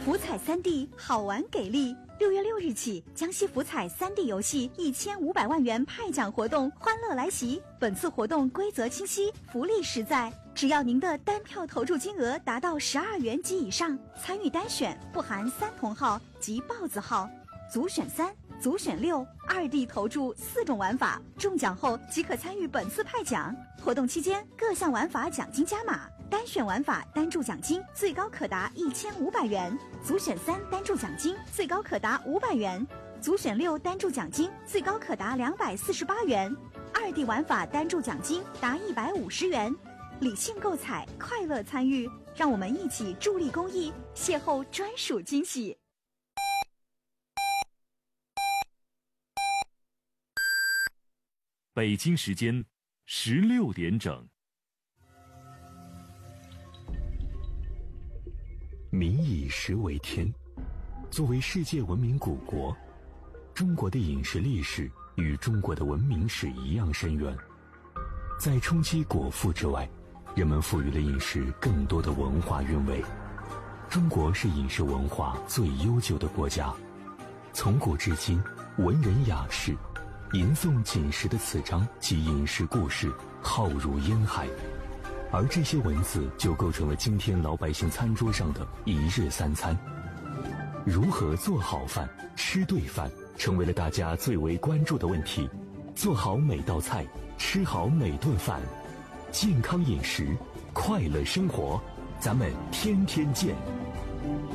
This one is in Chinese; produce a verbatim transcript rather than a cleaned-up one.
福彩三 D 好玩给力！六月六日起，江西福彩三 D 游戏一千五百万元派奖活动欢乐来袭。本次活动规则清晰，福利实在。只要您的单票投注金额达到十二元及以上，参与单选不含三同号及豹子号、组选三、组选六、二 D 投注四种玩法，中奖后即可参与本次派奖。活动期间，各项玩法奖金加码。单选玩法单注奖金最高可达一千五百元，组选三单注奖金最高可达五百元，组选六单注奖金最高可达两百四十八元，二 D 玩法单注奖金达一百五十元。理性购彩，快乐参与，让我们一起助力公益，邂逅专属惊喜。 北京时间十六点整。 民以食为天，作为世界文明古国，中国的饮食历史与中国的文明史一样深远。在冲击果腹之外，人们赋予了饮食更多的文化韵味。中国是饮食文化最悠久的国家，从古至今，文人雅士吟诵饮食的词章及饮食故事浩如烟海，而这些文字就构成了今天老百姓餐桌上的一日三餐。如何做好饭、吃对饭，成为了大家最为关注的问题。做好每道菜，吃好每顿饭，健康饮食，快乐生活，咱们天天见。